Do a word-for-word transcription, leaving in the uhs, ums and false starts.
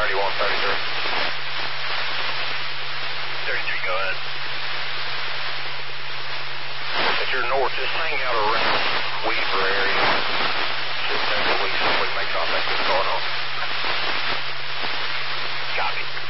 thirty-one, thirty-three. thirty-three, go ahead. At your north, just hang out around Weaver area. Just have the Weaver.